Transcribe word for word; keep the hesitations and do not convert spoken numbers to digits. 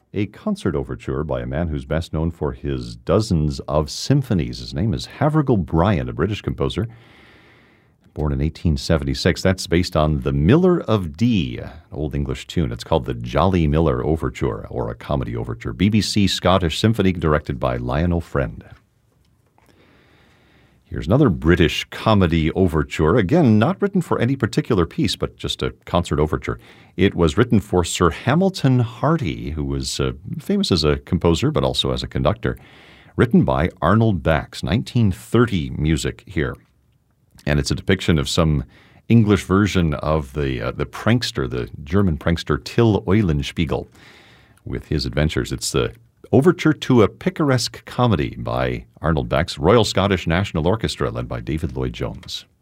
a concert overture by a man who's best known for his dozens of symphonies. His name is Havergal Brian, a British composer, born in eighteen seventy-six. That's based on The Miller of Dee, an Old English tune. It's called the Jolly Miller Overture, or a comedy overture. B B C Scottish Symphony, directed by Lionel Friend. Here's another British comedy overture, again, not written for any particular piece, but just a concert overture. It was written for Sir Hamilton Harty, who was uh, famous as a composer, but also as a conductor. Written by Arnold Bax, nineteen thirty music here. And it's a depiction of some English version of the uh, the prankster, the German prankster Till Eulenspiegel, with his adventures. It's the Overture to a Picaresque Comedy by Arnold Bax, Royal Scottish National Orchestra, led by David Lloyd-Jones.